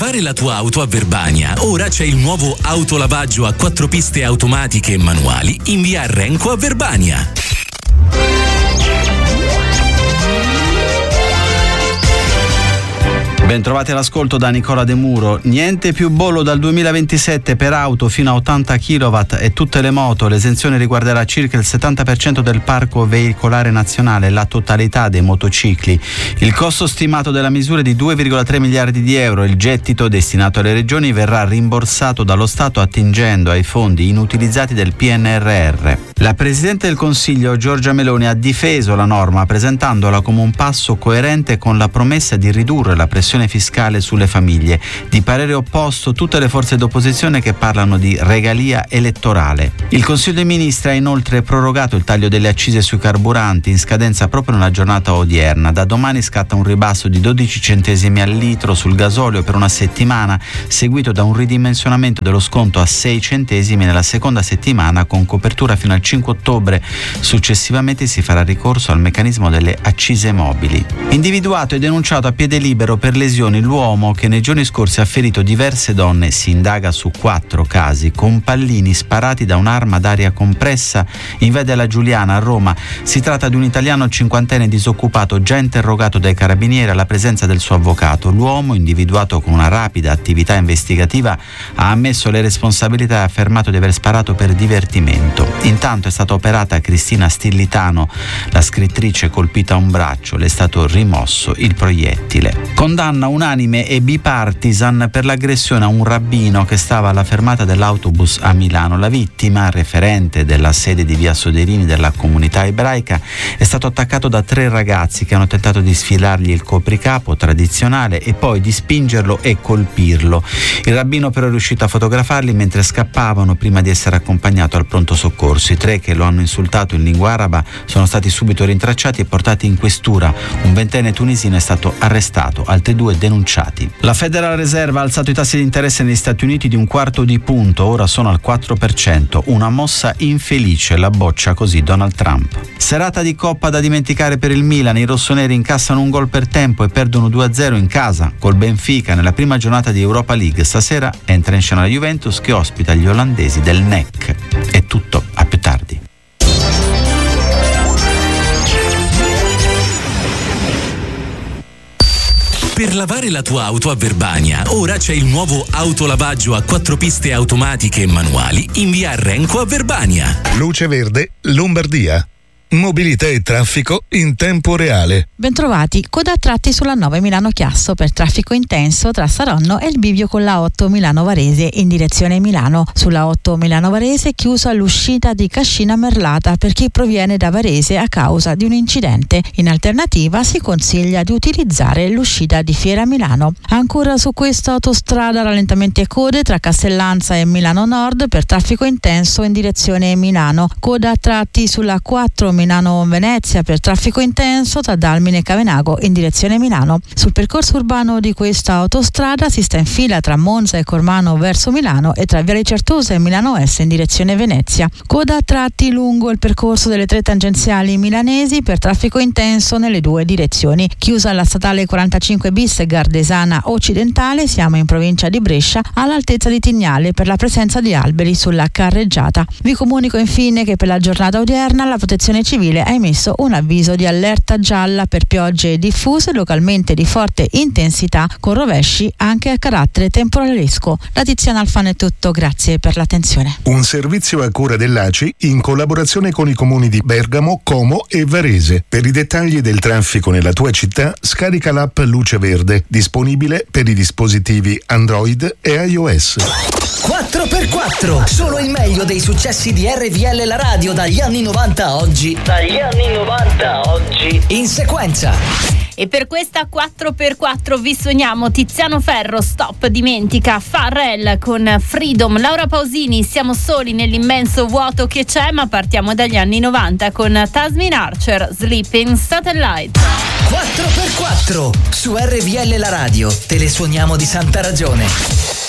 Lavare la tua auto a Verbania. Ora c'è il nuovo autolavaggio a 4 piste automatiche e manuali in via Renco a Verbania. Bentrovati all'ascolto da Nicola De Muro. Niente più bollo dal 2027 per auto fino a 80 kW e tutte le moto. L'esenzione riguarderà circa il 70% del parco veicolare nazionale e la totalità dei motocicli. Il costo stimato della misura è di 2,3 miliardi di euro. Il gettito destinato alle regioni verrà rimborsato dallo Stato attingendo ai fondi inutilizzati del PNRR. La Presidente del Consiglio Giorgia Meloni ha difeso la norma presentandola come un passo coerente con la promessa di ridurre la pressione fiscale sulle famiglie. Di parere opposto tutte le forze d'opposizione che parlano di regalia elettorale. Il Consiglio dei Ministri ha inoltre prorogato il taglio delle accise sui carburanti in scadenza proprio nella giornata odierna. Da domani scatta un ribasso di 12 centesimi al litro sul gasolio per una settimana, seguito da un ridimensionamento dello sconto a 6 centesimi nella seconda settimana con copertura fino al 5 ottobre. Successivamente si farà ricorso al meccanismo delle accise mobili. Individuato e denunciato a piede libero per lesioni l'uomo che nei giorni scorsi ha ferito diverse donne. Si indaga su 4 casi con pallini sparati da un'arma d'aria compressa in via della Giuliana a Roma. Si tratta di un italiano cinquantenne disoccupato già interrogato dai carabinieri alla presenza del suo avvocato. L'uomo, individuato con una rapida attività investigativa, ha ammesso le responsabilità e ha affermato di aver sparato per divertimento. Intanto è stata operata Cristina Stillitano, la scrittrice colpita a un braccio. Le è stato rimosso il proiettile. Condanna unanime e bipartisan per l'aggressione a un rabbino che stava alla fermata dell'autobus a Milano. La vittima, referente della sede di via Soderini della comunità ebraica, è stato attaccato da 3 ragazzi che hanno tentato di sfilargli il copricapo tradizionale e poi di spingerlo e colpirlo. Il rabbino però è riuscito a fotografarli mentre scappavano prima di essere accompagnato al pronto soccorso. I 3 che lo hanno insultato in lingua araba sono stati subito rintracciati e portati in questura. Un 20enne tunisino è stato arrestato, altri 2 denunciati. La Federal Reserve ha alzato i tassi di interesse negli Stati Uniti di 1/4 di punto, ora sono al 4%, una mossa infelice, la boccia così Donald Trump. Serata di Coppa da dimenticare per il Milan, i rossoneri incassano un gol per tempo e perdono 2-0 in casa col Benfica nella prima giornata di Europa League. Stasera entra in scena la Juventus che ospita gli olandesi del NEC. È tutto, a più tardi. Per lavare la tua auto a Verbania, ora c'è il nuovo autolavaggio a 4 piste automatiche e manuali in via Renco a Verbania. Luce Verde, Lombardia. Mobilità e traffico in tempo reale. Bentrovati, coda a tratti sulla 9 Milano-Chiasso per traffico intenso tra Saronno e il bivio con la 8 Milano-Varese in direzione Milano. Sulla 8 Milano-Varese chiusa l'uscita di Cascina Merlata per chi proviene da Varese a causa di un incidente. In alternativa si consiglia di utilizzare l'uscita di Fiera Milano. Ancora su questa autostrada rallentamenti e code tra Castellanza e Milano Nord per traffico intenso in direzione Milano. Coda a tratti sulla 4 Milano-Venezia per traffico intenso tra Dalmine e Cavenago in direzione Milano. Sul percorso urbano di questa autostrada si sta in fila tra Monza e Cormano verso Milano e tra Viale Certosa e Milano Est in direzione Venezia. Coda a tratti lungo il percorso delle 3 tangenziali milanesi per traffico intenso nelle 2 direzioni. Chiusa la statale 45 bis Gardesana Occidentale, siamo in provincia di Brescia all'altezza di Tignale per la presenza di alberi sulla carreggiata. Vi comunico infine che per la giornata odierna la Protezione Civile ha emesso un avviso di allerta gialla per piogge diffuse localmente di forte intensità con rovesci anche a carattere temporalesco. Da Tiziana Alfano è tutto, grazie per l'attenzione. Un servizio a cura dell'ACI in collaborazione con i comuni di Bergamo, Como e Varese. Per i dettagli del traffico nella tua città scarica l'app Luce Verde, disponibile per i dispositivi Android e iOS. 4x4, solo il meglio dei successi di RVL la radio dagli anni 90 a oggi. In sequenza. E per questa 4x4 vi sogniamo Tiziano Ferro, Stop, Dimentica, Pharrell con Freedom, Laura Pausini, Siamo soli nell'immenso vuoto che c'è, ma partiamo dagli anni 90 con Tasmin Archer, Sleeping Satellite. 4x4 su RVL la radio, te le suoniamo di santa ragione.